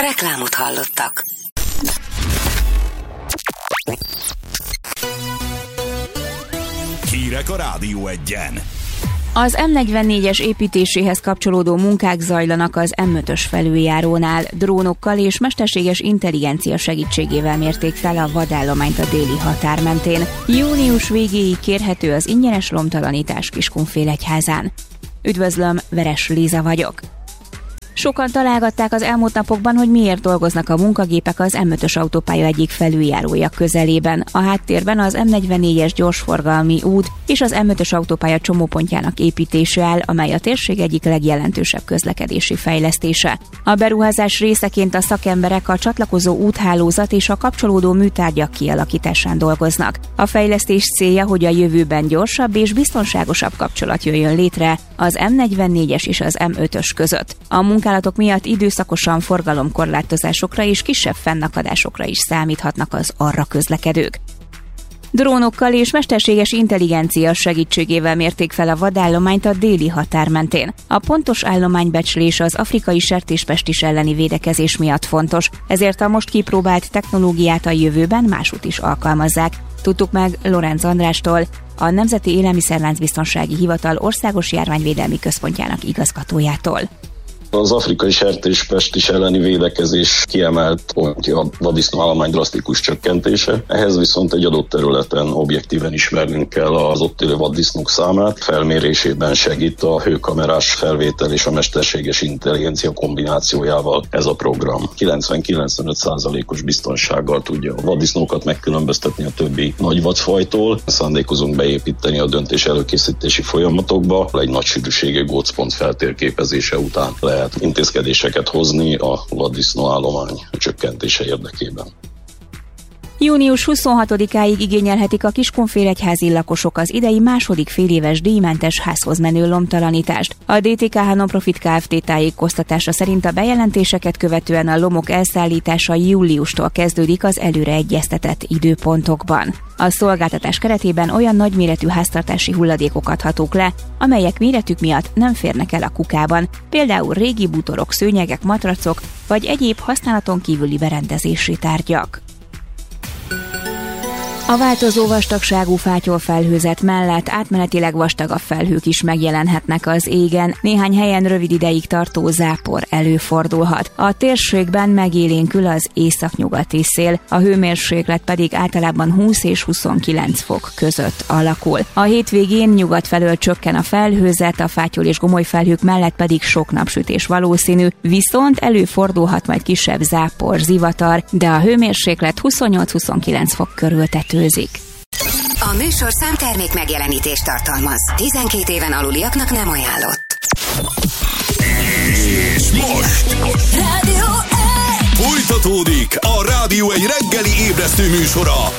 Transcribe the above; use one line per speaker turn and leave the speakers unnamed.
Reklámot hallottak.
Hírek a Rádió Egyen.
Az M44-es építéséhez kapcsolódó munkák zajlanak az M5-ös felüljárónál. Drónokkal és mesterséges intelligencia segítségével mérték fel a vadállományt a déli határ mentén. Június végéig kérhető az ingyenes lomtalanítás Kiskunfélegyházán. Üdvözlöm, Veres Líza vagyok. Sokan találgatták az elmúlt napokban, hogy miért dolgoznak a munkagépek az M5-ös autópálya egyik felüljárója közelében. A háttérben az M44-es gyorsforgalmi út és az M5-ös autópálya csomópontjának építése áll, amely a térség egyik legjelentősebb közlekedési fejlesztése. A beruházás részeként a szakemberek a csatlakozó úthálózat és a kapcsolódó műtárgyak kialakításán dolgoznak. A fejlesztés célja, hogy a jövőben gyorsabb és biztonságosabb kapcsolat jöjjön létre az M44-es és az M5-ös között. A munkálatok miatt időszakosan forgalomkorlátozásokra és kisebb fennakadásokra is számíthatnak az arra közlekedők. Drónokkal és mesterséges intelligencia segítségével mérték fel a vadállományt a déli határ mentén. A pontos állománybecslés az afrikai sertéspestis elleni védekezés miatt fontos, ezért a most kipróbált technológiát a jövőben másút is alkalmazzák. Tudtuk meg Lorenz Andrástól, a Nemzeti Élelmiszerláncbiztonsági Hivatal Országos Járványvédelmi Központjának igazgatójától.
Az afrikai sertéspestis elleni védekezés kiemelt pontja a vaddisznóállomány drasztikus csökkentése. Ehhez viszont egy adott területen objektíven ismernünk kell az ott élő vaddisznók számát. Felmérésében segít a hőkamerás felvétel és a mesterséges intelligencia kombinációjával ez a program. 90-95%-os biztonsággal tudja a vaddisznókat megkülönböztetni a többi nagy vadfajtól. Szándékozunk beépíteni a döntés előkészítési folyamatokba. Egy nagy sűrűségű gócpont feltérképezése után lehet intézkedéseket hozni a vaddisznóállomány csökkentése érdekében.
Június 26-áig igényelhetik a Kiskunfélegyházi lakosok az idei második féléves díjmentes házhoz menő lomtalanítást. A DTKH Nonprofit Kft. Tájékoztatása szerint a bejelentéseket követően a lomok elszállítása júliustól kezdődik az előre egyeztetett időpontokban. A szolgáltatás keretében olyan nagyméretű háztartási hulladékok adhatók le, amelyek méretük miatt nem férnek el a kukában, például régi bútorok, szőnyegek, matracok vagy egyéb használaton kívüli berendezési tárgyak. A változó vastagságú fátyolfelhőzet mellett átmenetileg vastagabb felhők is megjelenhetnek az égen, néhány helyen rövid ideig tartó zápor előfordulhat. A térségben megélénkül az északnyugati szél, a hőmérséklet pedig általában 20 és 29 fok között alakul. A hétvégén nyugat felől csökken a felhőzet, a fátyol és gomoly felhők mellett pedig sok napsütés valószínű, viszont előfordulhat majd kisebb zápor, zivatar, de a hőmérséklet 28-29 fok körül tetőzik.
A műsorszám termék megjelenítést tartalmaz. 12 éven aluliaknak nem ajánlott.
És most
Rádió Egy!
folytatódik a Rádió Egy reggeli ébresztő műsora,